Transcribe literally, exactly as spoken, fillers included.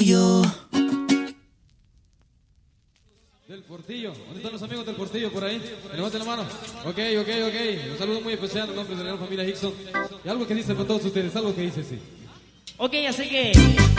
yo. Del Portillo, ¿dónde están los amigos del Portillo por ahí? Levanten la mano. Ok, ok, ok. Un saludo muy especial en nombre de la familia Hickson. Y algo que dice para todos ustedes, algo que dice así. Ok, así que